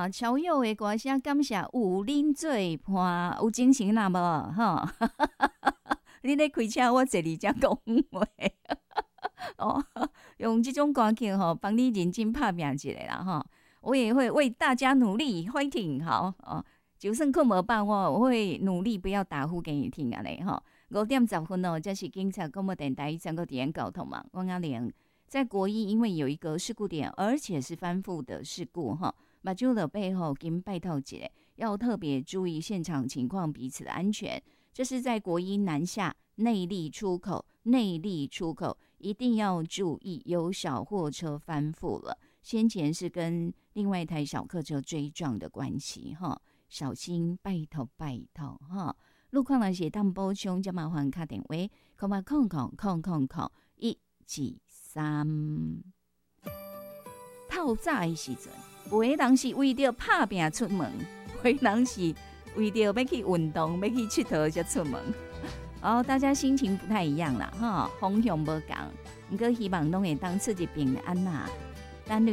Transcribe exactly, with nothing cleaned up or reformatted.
哇，超友的歌声，感谢有恁做伴，有精神啦无吼？你咧开车，我坐你遮讲话。哦，用这种歌曲吼，帮你认真拍拼一下啦吼。我也会为大家努力 ，fighting 好哦。就算困无饱，我我会努力不要打呼给你听啊嘞吼。五点十分哦，这是警察广播电台全国点交通嘛。王阿玲在国一因为有一个事故点，而且是翻覆的事故哈，目睭的背后跟拜托姐要特别注意现场情况，彼此的安全。这是在国一南下内坜出口，内坜出口一定要注意，有小货车翻覆了。先前是跟另外一台小客车追撞的关系哈，小心拜托拜托哈。路况呢是当补充，就麻烦打电话，空八空空空空空一二三。透早的时阵，有的人是为着拍拼出门，有的人是为着要去运动、要去佚佗才出门。哦，大家心情不太一样啦，哈，方向不同，不过希望拢会当出一平安啦。咱